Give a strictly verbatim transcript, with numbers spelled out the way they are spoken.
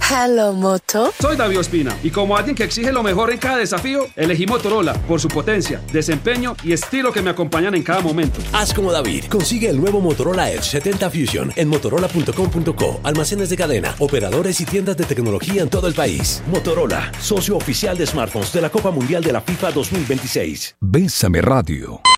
Hello, Moto. Soy David Ospina y como alguien que exige lo mejor en cada desafío, elegí Motorola por su potencia, desempeño y estilo que me acompañan en cada momento. Haz como David. Consigue el nuevo Motorola Edge setenta Fusion en motorola punto com punto co, almacenes de cadena, operadores y tiendas de tecnología en todo el país. Motorola, socio oficial de smartphones de la Copa Mundial de la FIFA dos mil veintiséis. Bésame Radio.